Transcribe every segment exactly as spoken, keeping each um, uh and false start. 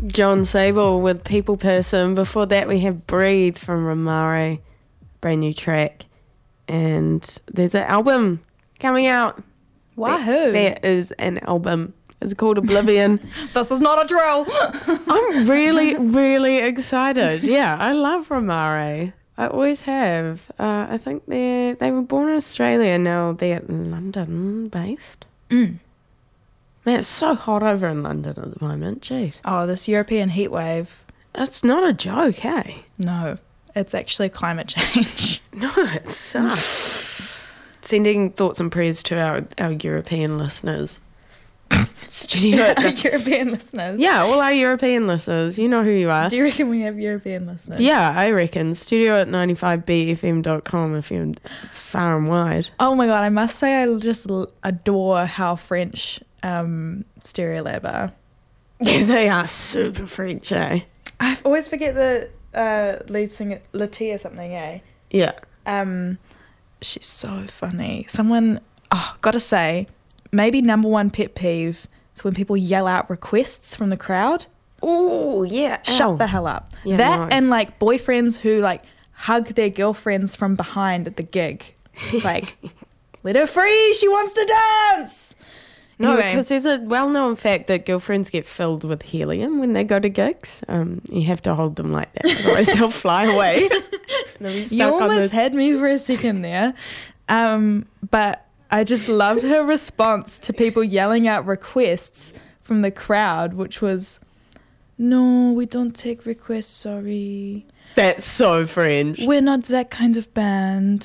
John Sable with People Person. Before that, we have Breathe from Romare, brand new track. And there's an album coming out. Wahoo! There is an album. It's called Oblivion. This is not a drill. I'm really, really excited. Yeah, I love Romare. I always have. Uh, I think they they were born in Australia. Now they're London based. Mm. Man, it's so hot over in London at the moment. Jeez. Oh, this European heat wave. It's not a joke, hey? No, it's actually climate change. No, it sucks. Sending thoughts and prayers to our, our European listeners. Studio Our European listeners. Yeah, all our European listeners. You know who you are. Do you reckon we have European listeners? Yeah, I reckon. Studio at ninety-five b f m dot com if you're far and wide. Oh my God, I must say I just l- adore how French um, Stereolab are. Yeah, they are super French, eh? I always forget the uh, lead singer, Latia something, eh? Yeah. Um, she's so funny. Someone, oh, gotta say, maybe number one pet peeve is when people yell out requests from the crowd. Oh, yeah. Shut Ow. the hell up. Yeah, that no. and like boyfriends who like hug their girlfriends from behind at the gig. It's like, let her free. She wants to dance. No, Anyway. because there's a well-known fact that girlfriends get filled with helium when they go to gigs. Um, you have to hold them like that, otherwise they'll fly away. They'll be You stuck on almost the- had me for a second there. Um, but I just loved her response to people yelling out requests from the crowd, which was, no, we don't take requests, sorry. That's so French. We're not that kind of band.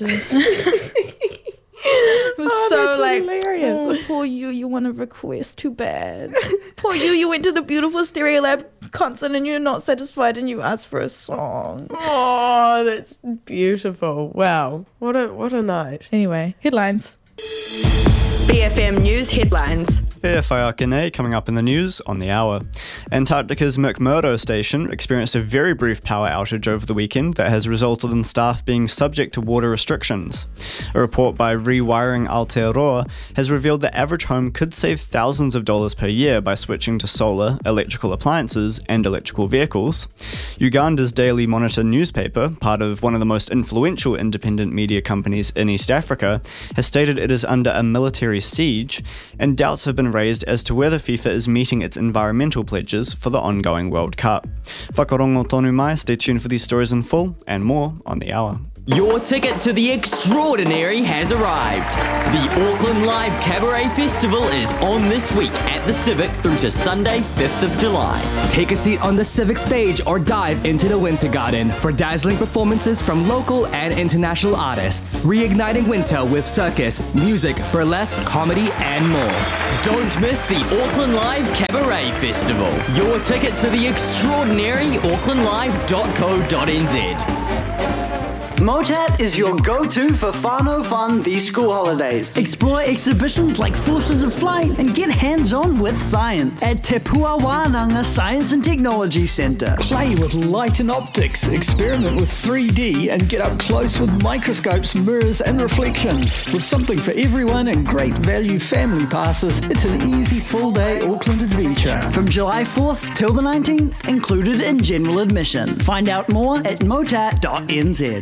It was Oh, so that's like, hilarious. oh, poor you, you want a request, too bad. Poor you, you went to the beautiful Stereolab concert and you're not satisfied and you asked for a song. Oh, that's beautiful. Wow. What a what a night. Anyway, headlines. B F M News headlines. E Whaiakene coming up in the news on the hour. Antarctica's McMurdo station experienced a very brief power outage over the weekend that has resulted in staff being subject to water restrictions. A report by Rewiring Aotearoa has revealed that average home could save thousands of dollars per year by switching to solar, electrical appliances and electrical vehicles. Uganda's Daily Monitor newspaper, part of one of the most influential independent media companies in East Africa, has stated it is under a military siege, and doubts have been raised as to whether FIFA is meeting its environmental pledges for the ongoing World Cup. Whakarongo tonu mai, stay tuned for these stories in full and more on the hour. Your ticket to the extraordinary has arrived. The Auckland Live Cabaret Festival is on this week at the Civic through to Sunday, fifth of July. Take a seat on the Civic stage or dive into the Winter Garden for dazzling performances from local and international artists. Reigniting winter with circus, music, burlesque, comedy, and more. Don't miss the Auckland Live Cabaret Festival. Your ticket to the extraordinary auckland live dot co dot n z. Motat is your go-to for whānau fun these school holidays. Explore exhibitions like Forces of Flight and get hands-on with science at Te Pua Wānanga Science and Technology Centre. Play with light and optics, experiment with three D and get up close with microscopes, mirrors and reflections. With something for everyone and great value family passes, it's an easy full-day Auckland adventure. From July fourth till the nineteenth, included in general admission. Find out more at motat dot n z.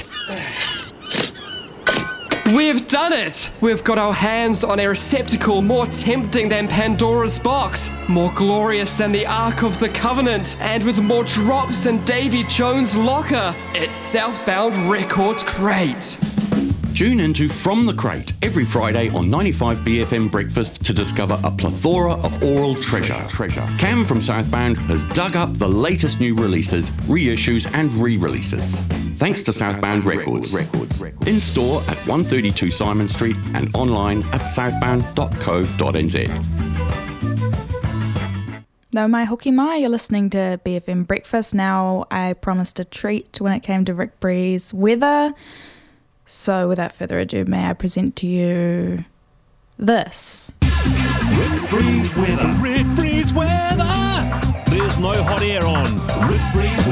We've done it! We've got our hands on a receptacle more tempting than Pandora's box, more glorious than the Ark of the Covenant, and with more drops than Davy Jones' locker. It's Southbound Records Crate. Tune into From the Crate every Friday on ninety-five B F M Breakfast to discover a plethora of oral treasure. treasure. Cam from Southbound has dug up the latest new releases, reissues and re-releases. Thanks to Southbound Records. Records. In store at one thirty-two Simon Street and online at southbound dot co dot n z. No mai hoki mai, you're listening to B F M Breakfast. Now, I promised a treat when it came to Rick Bree's weather. So without further ado, may I present to you this. Rick Breeze weather. Rick Breeze weather. There's no hot air on. Rick Breeze